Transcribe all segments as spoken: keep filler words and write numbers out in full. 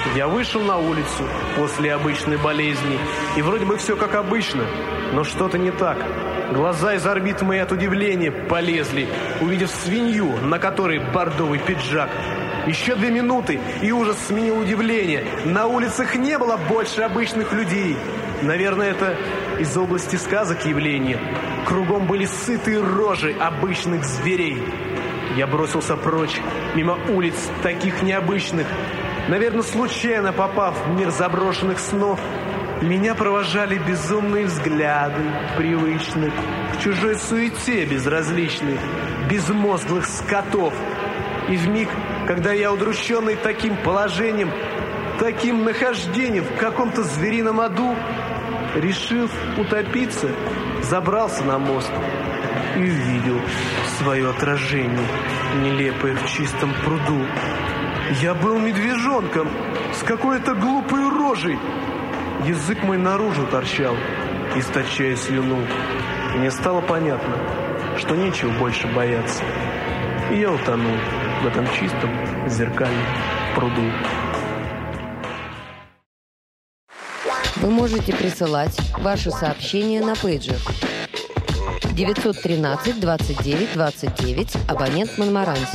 Я вышел на улицу после обычной болезни, и вроде бы все как обычно, но что-то не так. Глаза из орбит мои от удивления полезли, увидев свинью, на которой бордовый пиджак. Еще две минуты, и ужас сменил удивление. На улицах не было больше обычных людей. Наверное, это из области сказок явление. Кругом были сытые рожи обычных зверей. Я бросился прочь, мимо улиц таких необычных. Наверное, случайно попав в мир заброшенных снов, меня провожали безумные взгляды привычных, к чужой суете безразличных, безмозглых скотов. И вмиг, когда я, удрученный таким положением, таким нахождением в каком-то зверином аду, решив утопиться, забрался на мост и увидел свое отражение, нелепое в чистом пруду. Я был медвежонком с какой-то глупой рожей. Язык мой наружу торчал, источая слюну. Мне стало понятно, что нечего больше бояться. И я утонул в этом чистом зеркальном пруду. Вы можете присылать ваши сообщения на пейджер девятьсот тринадцать двадцать девять двадцать девять, абонент Монмаранси.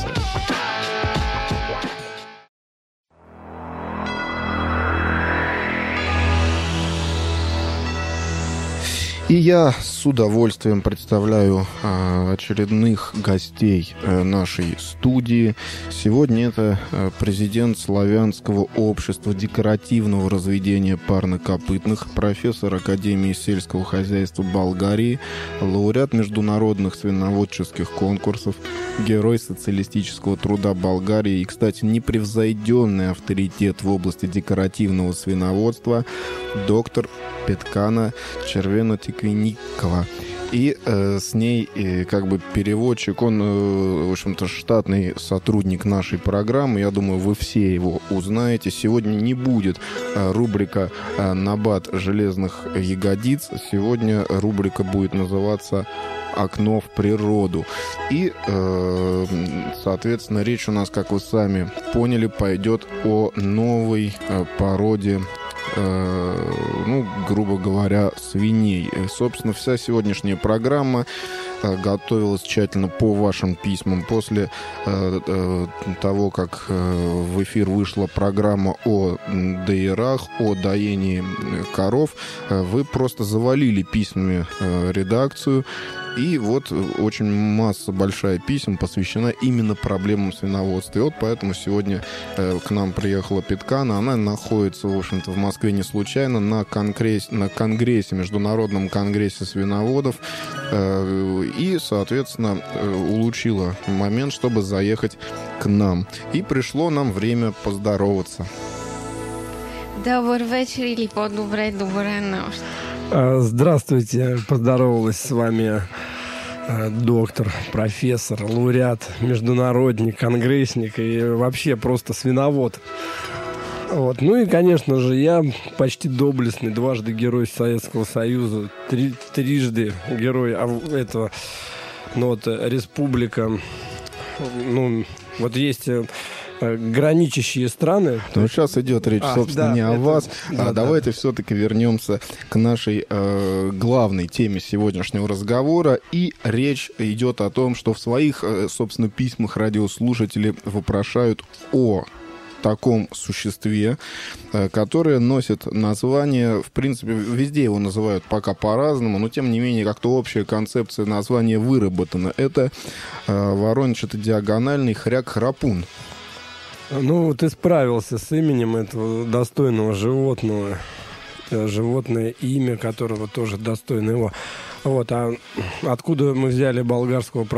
И я с удовольствием представляю а, очередных гостей а, нашей студии. Сегодня это а, президент Славянского общества декоративного разведения парнокопытных, профессор Академии сельского хозяйства Болгарии, лауреат международных свиноводческих конкурсов, герой социалистического труда Болгарии и, кстати, непревзойденный авторитет в области декоративного свиноводства, доктор Петкана Червенотиквеникова. И э, с ней э, как бы переводчик, он, э, в общем-то, штатный сотрудник нашей программы. Я думаю, вы все его узнаете. Сегодня не будет э, рубрика э, «Набат железных ягодиц». Сегодня рубрика будет называться «Окно в природу». И, э, соответственно, речь у нас, как вы сами поняли, пойдет о новой э, породе, ну, грубо говоря, свиней. Собственно, вся сегодняшняя программа готовилась тщательно по вашим письмам. После того, как в эфир вышла программа о доярах, о доении коров, вы просто завалили письмами редакцию. И вот очень масса большая писем посвящена именно проблемам свиноводства. И вот поэтому сегодня э, к нам приехала Петкана. Она находится, в общем-то, в Москве не случайно, на, конгресс, на конгрессе, Международном конгрессе свиноводов. Э, и, соответственно, э, улучила момент, чтобы заехать к нам. И пришло нам время поздороваться. Добрый вечер или по-доброй, доброй ночи. Здравствуйте, поздоровалась с вами доктор, профессор, лауреат, международник, конгрессник и вообще просто свиновод. Вот. Ну и, конечно же, я почти доблестный, дважды герой Советского Союза, три, трижды герой этого, ну вот, республика, ну, вот есть граничащие страны. Ну, сейчас идет речь, а, собственно, да, не о это, вас. Да, а да. Давайте все-таки вернемся к нашей э, главной теме сегодняшнего разговора. И речь идет о том, что в своих, э, собственно, письмах радиослушатели вопрошают о таком существе, э, которое носит название, в принципе, везде его называют пока по-разному, но, тем не менее, как-то общая концепция названия выработана. Это э, ворончато-диагональный хряк-храпун. Ну, ты справился с именем этого достойного животного. Животное имя, которого тоже достойно его. Вот, а откуда мы взяли болгарского